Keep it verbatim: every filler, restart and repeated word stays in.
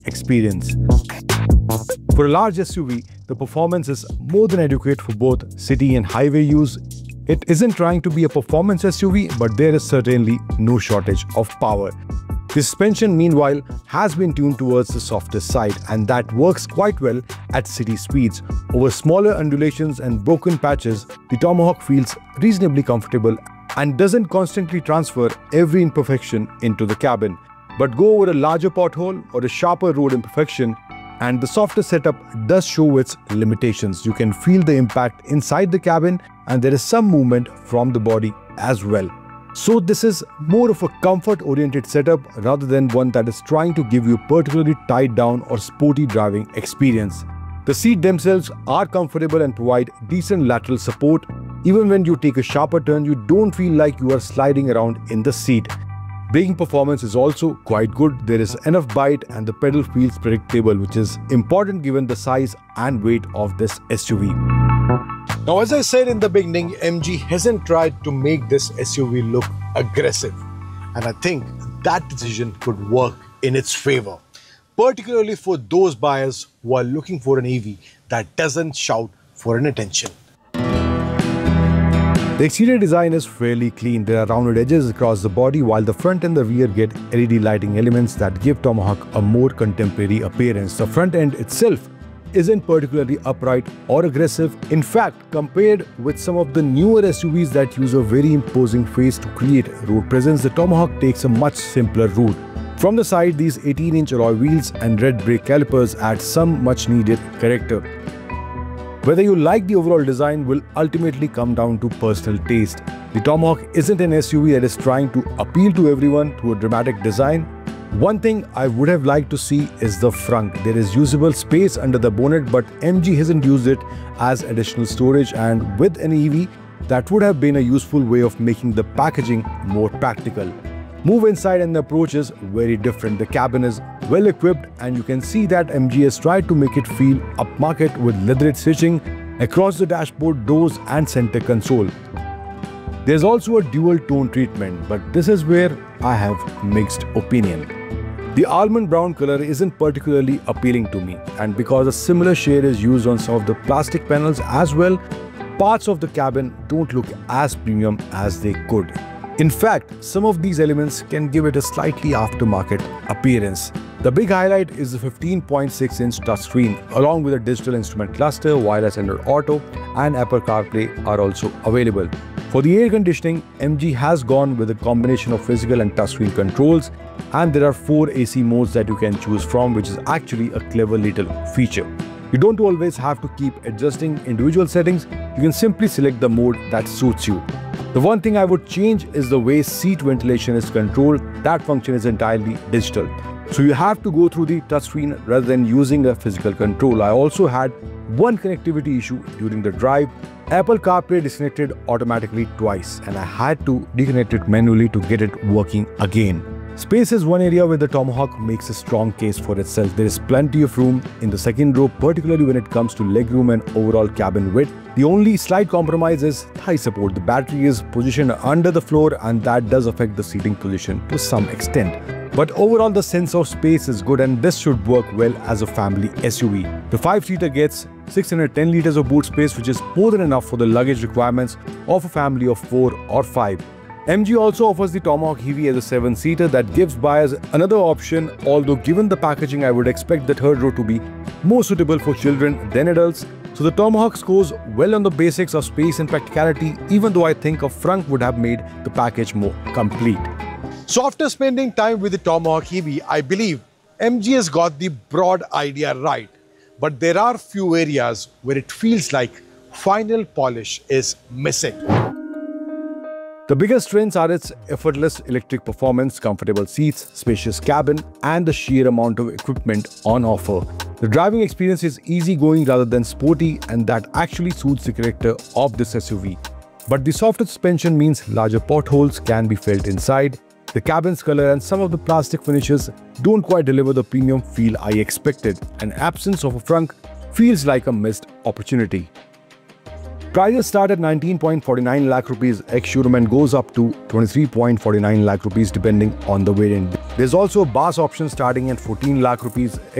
experience. For a large S U V, the performance is more than adequate for both city and highway use. It isn't trying to be a performance S U V, but there is certainly no shortage of power. The suspension, meanwhile, has been tuned towards the softer side, and that works quite well at city speeds. Over smaller undulations and broken patches, the Tomahawk feels reasonably comfortable and doesn't constantly transfer every imperfection into the cabin. But go over a larger pothole or a sharper road imperfection, and the softer setup does show its limitations. You can feel the impact inside the cabin, and there is some movement from the body as well. So this is more of a comfort-oriented setup rather than one that is trying to give you a particularly tied down or sporty driving experience. The seats themselves are comfortable and provide decent lateral support. Even when you take a sharper turn, you don't feel like you are sliding around in the seat. Braking performance is also quite good. There is enough bite and the pedal feels predictable, which is important given the size and weight of this S U V. Now, as I said in the beginning, M G hasn't tried to make this S U V look aggressive, and I think that decision could work in its favor, particularly for those buyers who are looking for an E V that doesn't shout for an attention. The exterior design is fairly clean. There are rounded edges across the body, while the front and the rear get L E D lighting elements that give Tomahawk a more contemporary appearance. The front end itself isn't particularly upright or aggressive. In fact, compared with some of the newer S U Vs that use a very imposing face to create road presence, the Tomahawk takes a much simpler route. From the side, these eighteen inch alloy wheels and red brake calipers add some much needed character. Whether you like the overall design will ultimately come down to personal taste. The Tomahawk isn't an S U V that is trying to appeal to everyone through a dramatic design. One thing I would have liked to see is the frunk. There is usable space under the bonnet, but M G hasn't used it as additional storage, and with an E V, that would have been a useful way of making the packaging more practical. Move inside and the approach is very different. The cabin is well equipped, and you can see that M G has tried to make it feel upmarket with leatherette stitching across the dashboard, doors and center console. There's also a dual tone treatment, but this is where I have mixed opinion. The almond brown color isn't particularly appealing to me, and because a similar shade is used on some of the plastic panels as well, parts of the cabin don't look as premium as they could. In fact, some of these elements can give it a slightly aftermarket appearance. The big highlight is the fifteen point six inch touchscreen, along with a digital instrument cluster, wireless Android Auto and Apple CarPlay are also available. For the air conditioning, M G has gone with a combination of physical and touchscreen controls, and there are four A C modes that you can choose from, which is actually a clever little feature. You don't always have to keep adjusting individual settings. You can simply select the mode that suits you. The one thing I would change is the way seat ventilation is controlled. That function is entirely digital, so you have to go through the touchscreen rather than using a physical control. I also had one connectivity issue during the drive. Apple CarPlay disconnected automatically twice, and I had to deconnect it manually to get it working again. Space is one area where the Tomahawk makes a strong case for itself. There is plenty of room in the second row, particularly when it comes to legroom and overall cabin width. The only slight compromise is thigh support. The battery is positioned under the floor, and that does affect the seating position to some extent. But overall, the sense of space is good, and this should work well as a family S U V. The five-seater gets six hundred ten liters of boot space, which is more than enough for the luggage requirements of a family of four or five. M G also offers the Tomahawk E V as a seven-seater that gives buyers another option, although given the packaging, I would expect the third row to be more suitable for children than adults. So the Tomahawk scores well on the basics of space and practicality, even though I think a frunk would have made the package more complete. So after spending time with the Tomahawk E V, I believe M G has got the broad idea right. But there are few areas where it feels like final polish is missing. The biggest strengths are its effortless electric performance, comfortable seats, spacious cabin, and the sheer amount of equipment on offer. The driving experience is easygoing rather than sporty, and that actually suits the character of this S U V. But the softer suspension means larger potholes can be felt inside. The cabin's color and some of the plastic finishes don't quite deliver the premium feel I expected. An absence of a frunk feels like a missed opportunity. Prices start at nineteen point four nine lakh rupees ex-showroom and goes up to twenty-three point four nine lakh rupees depending on the variant. There's also Bass option starting at fourteen lakh rupees